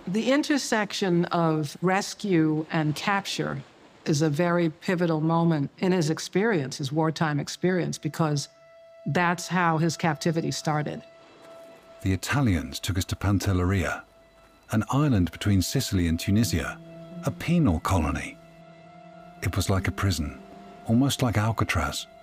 The intersection of rescue and capture is a very pivotal moment in his experience, his wartime experience, because that's how his captivity started. The Italians took us to Pantelleria, an island between Sicily and Tunisia, a penal colony. It was like a prison, almost like Alcatraz.